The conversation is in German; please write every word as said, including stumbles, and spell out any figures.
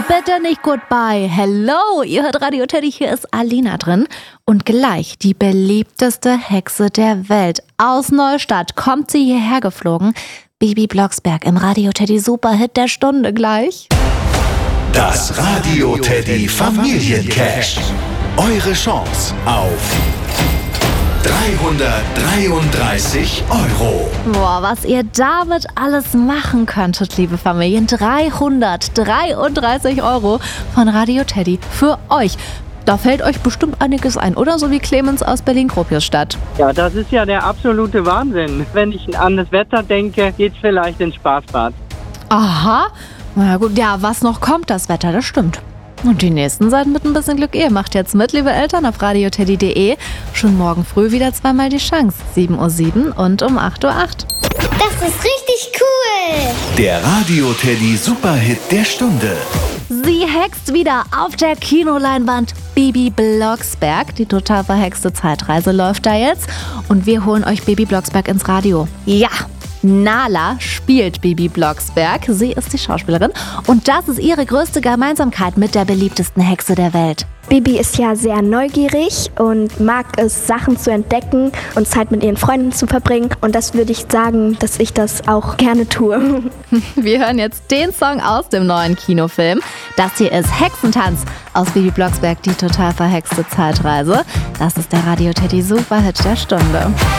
bitte nicht Goodbye. Hello, ihr hört Radio Teddy, hier ist Alina drin. Und gleich die beliebteste Hexe der Welt. Aus Neustadt kommt sie hierher geflogen. Bibi Blocksberg im Radio Teddy Superhit der Stunde gleich. Das Radio Teddy Familiencash. Eure Chance auf dreihundertdreiunddreißig Euro. Boah, was ihr damit alles machen könntet, liebe Familien. dreihundertdreiunddreißig Euro von Radio Teddy für euch. Da fällt euch bestimmt einiges ein, oder? So wie Clemens aus Berlin-Gropiusstadt. Ja, das ist ja der absolute Wahnsinn. Wenn ich an das Wetter denke, geht's vielleicht ins Spaßbad. Aha. Na gut, ja, was noch kommt, das Wetter, das stimmt. Und die nächsten seid mit ein bisschen Glück. Ihr macht jetzt mit, liebe Eltern, auf radio teddy punkt de. Schon morgen früh wieder zweimal die Chance. sieben Uhr sieben und um acht Uhr acht. Das ist richtig cool. Der Radio Teddy Superhit der Stunde. Sie hext wieder auf der Kinoleinwand. Bibi Blocksberg, die total verhexte Zeitreise läuft da jetzt. Und wir holen euch Bibi Blocksberg ins Radio. Ja! Nala spielt Bibi Blocksberg. Sie ist die Schauspielerin. Und das ist ihre größte Gemeinsamkeit mit der beliebtesten Hexe der Welt. Bibi ist ja sehr neugierig und mag es, Sachen zu entdecken und Zeit mit ihren Freunden zu verbringen. Und das würde ich sagen, dass ich das auch gerne tue. Wir hören jetzt den Song aus dem neuen Kinofilm. Das hier ist Hexentanz aus Bibi Blocksberg, die total verhexte Zeitreise. Das ist der Radio Teddy Superhit der Stunde.